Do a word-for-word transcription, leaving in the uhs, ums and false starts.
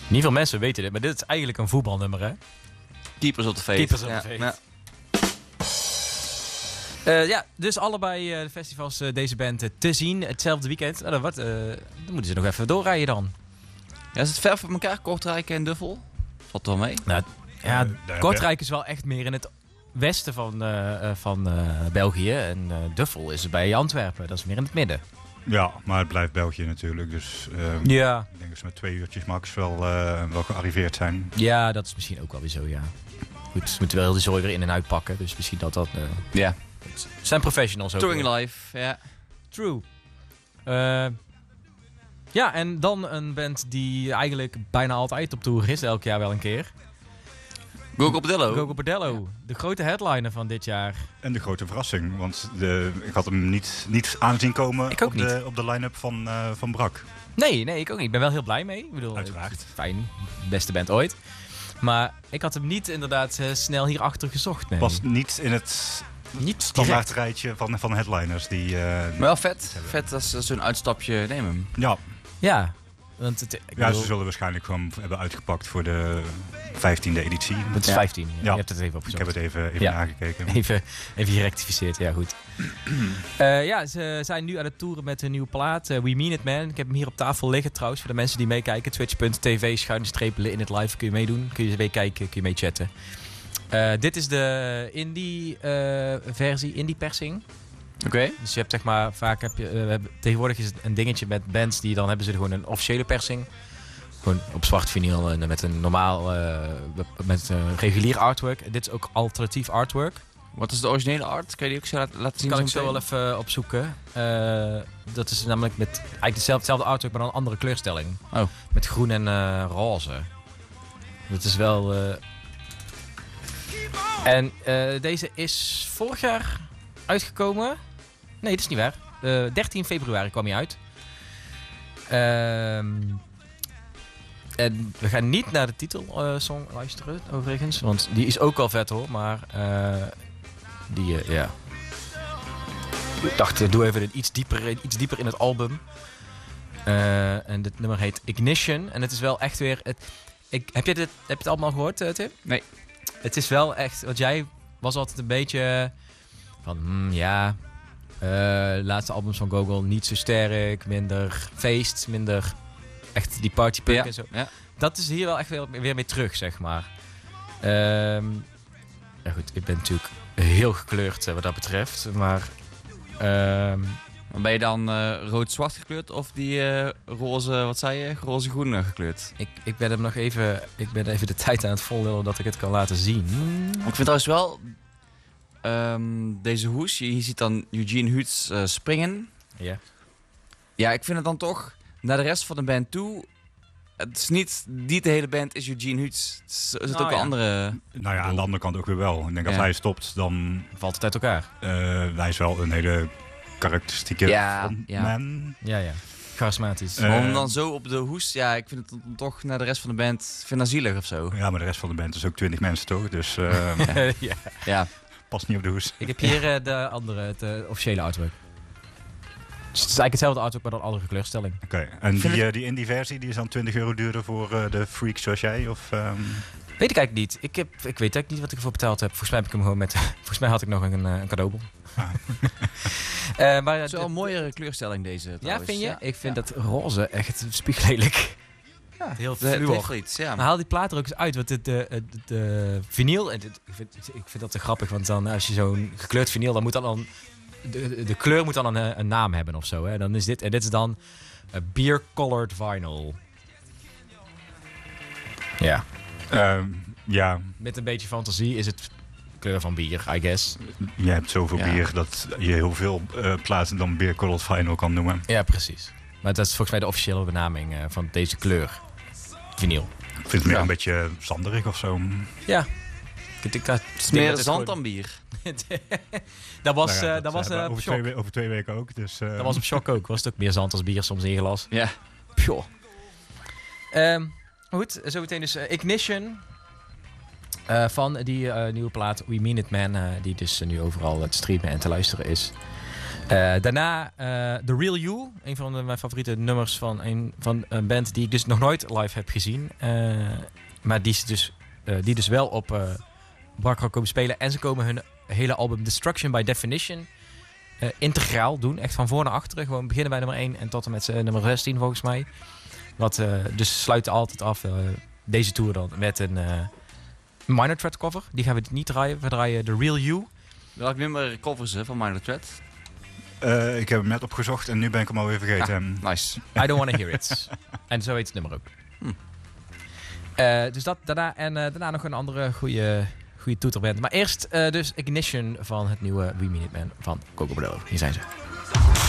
Niet veel mensen weten dit, maar dit is eigenlijk een voetbalnummer, hè? Keepers op de Faith. Keepers op ja. the Faith. Ja. Uh, ja, dus allebei uh, de festivals uh, deze band uh, te zien. Hetzelfde weekend. Nou, dan, wat, uh, dan moeten ze nog even doorrijden dan. Ja, is het ver van elkaar, Kortrijk en Duffel? Valt wel mee? Nou, ja, Uh, Kortrijk is wel echt meer in het westen van, uh, van uh, België. En uh, Duffel is bij Antwerpen. Dat is meer in het midden. Ja, maar het blijft België natuurlijk. Dus uh, Ja. ik denk dat ze met twee uurtjes max wel, uh, wel gearriveerd zijn. Ja, dat is misschien ook wel weer zo, ja. Goed, ze moeten wel heel de zooi weer in en uitpakken. Dus misschien dat dat... Uh, Ja. het zijn professionals ook. Touring hoor. live, ja. True. Uh, ja, en dan een band die eigenlijk bijna altijd op tour is. Elk jaar wel een keer. Gogo Bordello. Gogo Bordello. De grote headliner van dit jaar. En de grote verrassing, want de, ik had hem niet, niet aanzien komen Ik ook op, De, op de line-up van, uh, van Brak. Nee, nee, ik ook niet. Ik ben wel heel blij mee. Ik bedoel, Uiteraard. Fijn. Beste band ooit. Maar ik had hem niet inderdaad uh, snel hierachter gezocht. Nee. Was niet in het niet standaard direct. rijtje van, van headliners. Die, uh, Maar wel vet. Vet als ze zo'n uitstapje nemen. ja, Ja. Want het, ik ja, bedoel, ze zullen waarschijnlijk gewoon hebben uitgepakt voor de vijftiende editie. het is Ja. vijftien. Ja. Ja. Je hebt het even Ik opgezocht. heb het even, even Ja. nagekeken. Even, even gerectificeerd, ja goed. uh, ja, ze zijn nu aan het toeren met een nieuwe plaat. Uh, We Mean It Man. Ik heb hem hier op tafel liggen trouwens. Voor de mensen die meekijken. Twitch.tv schuine strepen in het live. Kun je meedoen. Kun je meekijken. Kun je mee chatten. Uh, dit is de indie uh, versie. Indie persing. Oké. Okay. Dus je hebt zeg maar vaak heb je... Uh, tegenwoordig is het een dingetje met bands. Die dan hebben ze gewoon een officiële persing. Gewoon op zwart vinyl en met een normaal... Uh, met uh, regulier artwork. Dit is ook alternatief artwork. Wat is de originele art? Kan je die ook zo laten, laten zien? Dat kan ik zo zo wel even opzoeken. Uh, dat is namelijk met eigenlijk hetzelfde, hetzelfde artwork, maar dan een andere kleurstelling. Oh. Met groen en uh, roze. Dat is wel... Uh... En uh, deze is vorig jaar uitgekomen. Nee, dat is niet waar. Uh, dertien februari kwam hij uit. Uh, en we gaan niet naar de titelsong uh, luisteren, overigens. Want die is ook wel vet hoor, maar... Uh, Die, uh, ja. Ik dacht, uh, doe even iets dieper, iets dieper in het album. Uh, en dit nummer heet Ignition. En het is wel echt weer... Het, ik, heb, je dit, heb je het allemaal gehoord, uh, Tim? Nee. Het is wel echt... Want jij was altijd een beetje... Van, hmm, ja... Uh, laatste albums van Gogol niet zo sterk. Minder feest. Minder echt die partypunk ja. en zo. Ja. Dat is hier wel echt weer, weer mee terug, zeg maar. Um, ja goed, ik ben natuurlijk... heel gekleurd uh, wat dat betreft, maar... Uh, ben je dan uh, rood-zwart gekleurd of die uh, roze, wat zei je, roze-groen gekleurd? Ik, ik ben hem nog even, ik ben even de tijd aan het volhouden dat ik het kan laten zien. Ik vind trouwens wel, um, deze hoes, je, je ziet dan Eugene Huets uh, springen. Ja. Ja, ik vind het dan toch, naar de rest van de band toe... Het is niet, niet de hele band is Eugene Huets. Het is, is het nou, ook wel ja. andere... Nou ja, aan de andere kant ook weer wel. Ik denk als ja. hij stopt, dan... Valt het uit elkaar. Uh, hij is wel een hele karakteristieke ja, ja. man. Ja, ja. Charismatisch. Uh, maar om dan zo op de hoes... Ja, ik vind het dan toch naar de rest van de band... vind dat zielig of zo. Ja, maar de rest van de band is ook twintig mensen toch? Dus uh, ja. ja. ja. Past niet op de hoes. Ik heb hier uh, de andere, het uh, officiële artwork. Dus het is eigenlijk hetzelfde artwork, maar dan andere kleurstelling. Oké, okay. En die, uh, die indie versie, die is dan twintig euro duurder voor uh, de freaks zoals jij? Of, um... Weet ik eigenlijk niet. Ik, heb, ik weet eigenlijk niet wat ik ervoor betaald heb. Volgens mij heb ik hem gewoon met... Volgens mij had ik nog een, een cadeaubon. Ah. uh, maar, het is wel een mooiere kleurstelling deze trouwens. Ja, vind je? Ja. Ik vind ja. dat roze echt spiegelelijk. Ja, heel fluor. Iets, ja. Maar haal die plaat er ook eens uit. Want de, de, de, de vinyl... En dit, ik, vind, ik vind dat te grappig. Want dan, als je zo'n gekleurd vinyl... Dan moet dan... dan de, de kleur moet dan een, een naam hebben of zo. Hè? Dan is dit, en dit is dan... Uh, beer colored vinyl. Ja. Um, ja. Met een beetje fantasie is het kleur van bier, I guess. Je hebt zoveel ja. bier dat je heel veel uh, plaatsen dan beer colored vinyl kan noemen. Ja, precies. Maar dat is volgens mij de officiële benaming uh, van deze kleur. Vinyl. Ik vind het meer ja. een beetje zanderig of zo. Ja. Ik, ik, het is meer zand gewoon... dan bier. dat was, nou ja, uh, dat was uh, over, twee, over twee weken ook. Dus, uh... Dat was op shock ook. Was het ook meer zand als bier soms in je glas. Ja. Pjoh. Um, goed, zometeen dus uh, Ignition. Uh, van die uh, nieuwe plaat We Mean It Man. Uh, die dus uh, nu overal te streamen en te luisteren is. Uh, daarna uh, The Real You. Een van de, mijn favoriete nummers van een, van een band die ik dus nog nooit live heb gezien. Uh, maar die, is dus, uh, die dus wel op uh, Barkrok komen spelen. En ze komen hun hele album Destruction by Definition uh, integraal doen. Echt van voor naar achteren. Gewoon beginnen bij nummer één en tot en met uh, nummer zestien volgens mij. Wat, uh, dus sluiten altijd af uh, deze tour dan met een uh, Minor Threat cover. Die gaan we niet draaien. We draaien The Real You. Welk nummer covers ze van Minor Threat? Uh, ik heb hem net opgezocht en nu ben ik hem alweer vergeten. Ah, nice. I Don't Wanna Hear It. En zo heet het nummer ook. Hm. Uh, dus dat daarna. En uh, daarna nog een andere goede, goede toeterband. Maar eerst uh, dus Ignition van het nieuwe We Mean It Man van Coco Bordello. Hier zijn ze.